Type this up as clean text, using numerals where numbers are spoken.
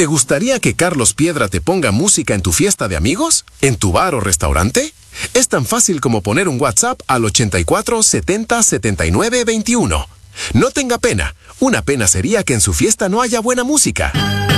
¿Te gustaría que Carlos Piedra te ponga música en tu fiesta de amigos? ¿En tu bar o restaurante? Es tan fácil como poner un WhatsApp al 84 70 79 21. No tenga pena. Una pena sería que en su fiesta no haya buena música.